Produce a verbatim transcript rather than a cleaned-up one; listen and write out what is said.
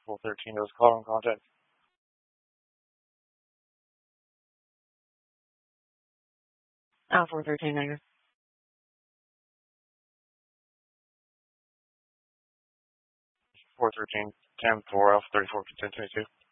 four thirteen, those call and contact. Uh, four thirteen, negative. four thirteen, ten, four F, thirty-four, ten twenty-two.